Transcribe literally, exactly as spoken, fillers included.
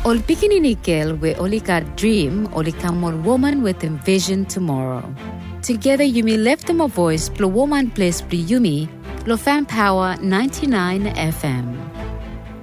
Ol bikini nikel we only got dream, only come on woman with envision tomorrow. Together you may lift them a voice, blow woman place, blow yumi, blow fan power ninety-nine F M.